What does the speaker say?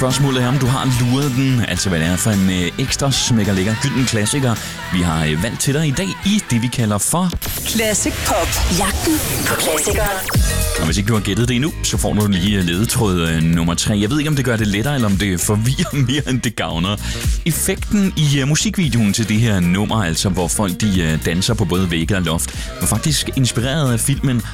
Spørgsmålet er, om du har luret den, altså hvad det er for en ekstra smækker lækker gylden klassiker, vi har valgt til dig i dag i det, vi kalder for Classic Pop. Jagten på klassikere. Og hvis ikke du har gættet det endnu, så får du lige ledetråd nummer 3. Jeg ved ikke, om det gør det lettere, eller om det forvirrer mere, end det gavner. Effekten i musikvideoen til det her nummer, altså hvor folk de danser på både vægge og loft, var faktisk inspireret af filmen